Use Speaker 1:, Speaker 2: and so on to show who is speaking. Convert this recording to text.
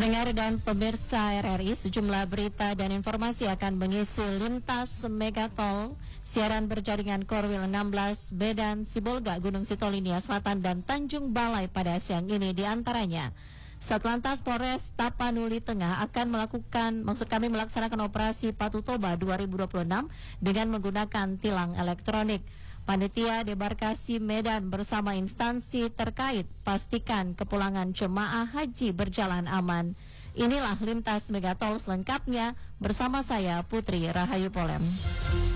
Speaker 1: Pendengar dan pemirsa RRI, sejumlah berita dan informasi akan mengisi lintas Megatol, siaran berjaringan Korwil 16, Medan, Sibolga, Gunung Sitolinia Selatan, dan Tanjung Balai pada siang ini diantaranya. Satlantas Polres Tapanuli Tengah akan melaksanakan operasi Patu Toba 2026 dengan menggunakan tilang elektronik. Panitia Debarkasi Medan bersama instansi terkait pastikan kepulangan jemaah haji berjalan aman. Inilah lintas Megatol selengkapnya bersama saya Putri Rahayu Polem.